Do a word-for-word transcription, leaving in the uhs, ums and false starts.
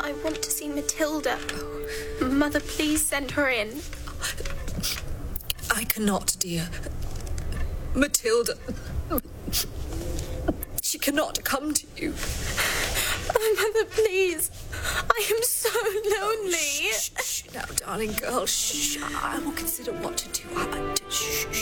I want to see Matilda. Oh. Mother, please send her in. I cannot, dear. Matilda... She cannot come to you. Oh, Mother, please. I am so lonely. Oh, shh, shh, shh. Now, darling girl, shh. I will consider what to do. I, I, shh, shh.